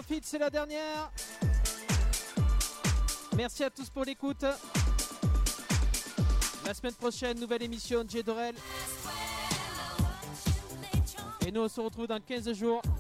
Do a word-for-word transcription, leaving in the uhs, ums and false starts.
profite, c'est la dernière. Merci à tous pour l'écoute. La semaine prochaine, nouvelle émission de J Dorel. Et nous on se retrouve dans quinze jours.